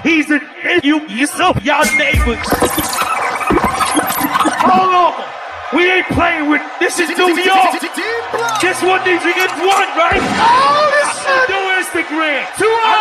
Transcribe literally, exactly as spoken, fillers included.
He's an you yourself, y'all neighbors. Hold on. We ain't playing with this is New York. Just one needs to get one, right? Oh, this shit. Do Instagram. Two